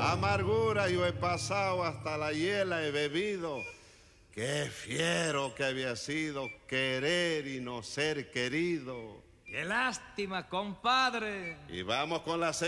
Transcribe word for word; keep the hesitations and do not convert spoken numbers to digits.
Amargura yo he pasado, hasta la hiela he bebido. Qué fiero que había sido querer y no ser querido. ¡Qué lástima, compadre! Y vamos con la